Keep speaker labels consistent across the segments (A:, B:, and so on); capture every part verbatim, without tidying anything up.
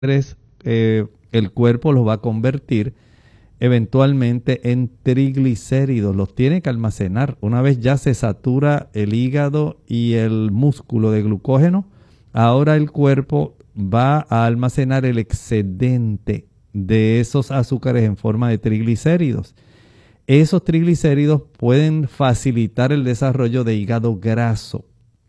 A: eh, el cuerpo los va a convertir eventualmente en triglicéridos, los tiene que almacenar. Una vez ya se satura el hígado y el músculo de glucógeno, ahora el cuerpo va a almacenar el excedente de esos azúcares en forma de triglicéridos. Esos triglicéridos pueden facilitar el desarrollo de hígado graso.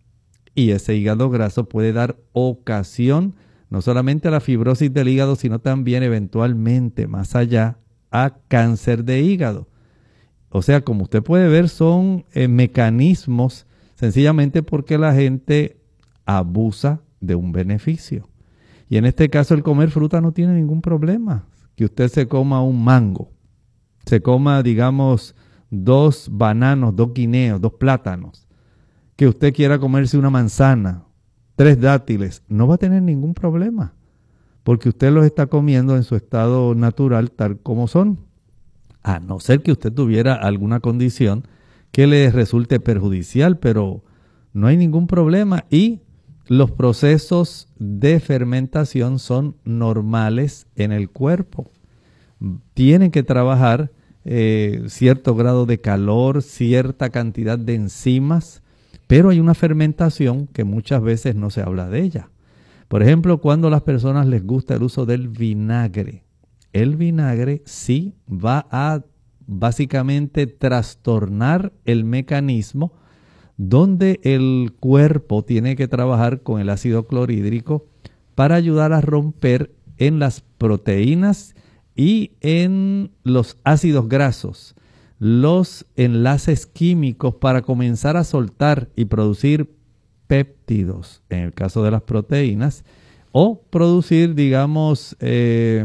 A: Y ese hígado graso puede dar ocasión no solamente a la fibrosis del hígado, sino también eventualmente, más allá, a cáncer de hígado. O sea, como usted puede ver, son eh, mecanismos sencillamente porque la gente abusa de un beneficio. Y en este caso el comer fruta no tiene ningún problema. Que usted se coma un mango, se coma, digamos, dos bananos, dos guineos, dos plátanos, que usted quiera comerse una manzana, tres dátiles, no va a tener ningún problema, porque usted los está comiendo en su estado natural tal como son, a no ser que usted tuviera alguna condición que le resulte perjudicial, pero no hay ningún problema y los procesos de fermentación son normales en el cuerpo. Tienen que trabajar eh, cierto grado de calor, cierta cantidad de enzimas, pero hay una fermentación que muchas veces no se habla de ella. Por ejemplo, cuando a las personas les gusta el uso del vinagre, el vinagre sí va a básicamente trastornar el mecanismo donde el cuerpo tiene que trabajar con el ácido clorhídrico para ayudar a romper en las proteínas y en los ácidos grasos los enlaces químicos para comenzar a soltar y producir péptidos, en el caso de las proteínas, o producir, digamos, eh,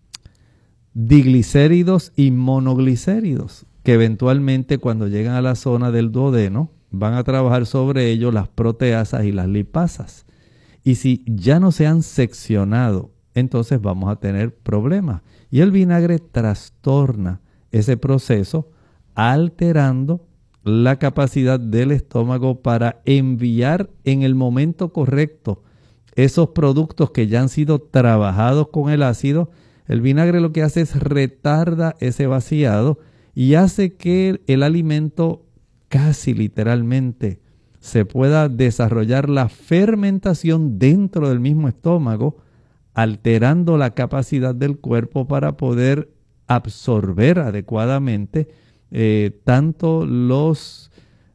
A: diglicéridos y monoglicéridos, que eventualmente cuando llegan a la zona del duodeno van a trabajar sobre ello las proteasas y las lipasas. Y si ya no se han seccionado, entonces vamos a tener problemas. Y el vinagre trastorna ese proceso, alterando la capacidad del estómago para enviar en el momento correcto esos productos que ya han sido trabajados con el ácido. El vinagre lo que hace es retarda ese vaciado y hace que el alimento casi literalmente se pueda desarrollar la fermentación dentro del mismo estómago, alterando la capacidad del cuerpo para poder absorber adecuadamente eh, tanto los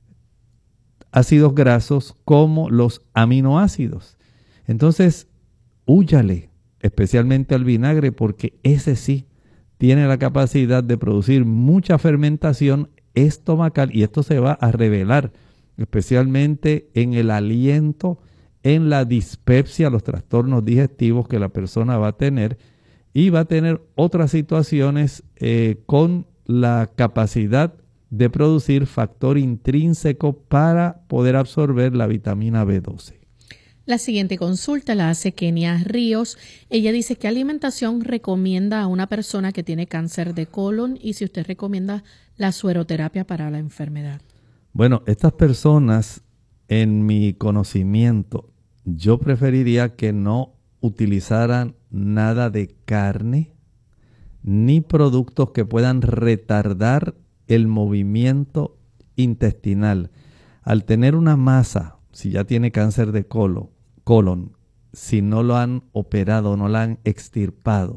A: ácidos grasos como los aminoácidos. Entonces, húyale especialmente al vinagre, porque ese sí tiene la capacidad de producir mucha fermentación estomacal y esto se va a revelar especialmente en el aliento, en la dispepsia, los trastornos digestivos que la persona va a tener y va a tener otras situaciones eh, con la capacidad de producir factor intrínseco para poder absorber la vitamina B doce.
B: La siguiente consulta la hace Kenia Ríos. Ella dice, ¿qué alimentación recomienda a una persona que tiene cáncer de colon y si usted recomienda la sueroterapia para la enfermedad?
A: Bueno, estas personas, en mi conocimiento, yo preferiría que no utilizaran nada de carne ni productos que puedan retardar el movimiento intestinal. Al tener una masa, si ya tiene cáncer de colon, colon, si no lo han operado, no la han extirpado,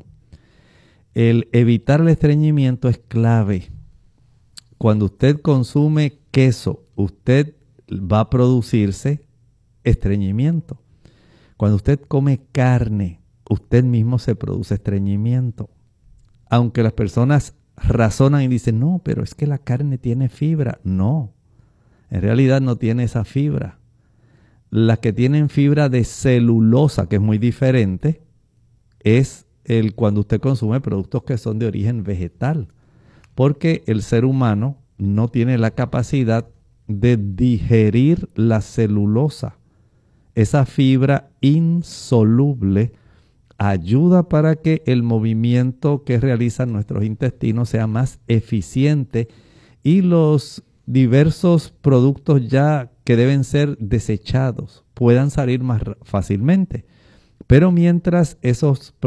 A: el evitar el estreñimiento es clave. Cuando usted consume queso, usted va a producirse estreñimiento. Cuando usted come carne, usted mismo se produce estreñimiento. Aunque las personas razonan y dicen, no, pero es que la carne tiene fibra. No, en realidad no tiene esa fibra. Las que tienen fibra de celulosa, que es muy diferente, es el cuando usted consume productos que son de origen vegetal. Porque el ser humano no tiene la capacidad de digerir la celulosa. Esa fibra insoluble ayuda para que el movimiento que realizan nuestros intestinos sea más eficiente y los diversos productos ya que deben ser desechados puedan salir más fácilmente. Pero mientras esos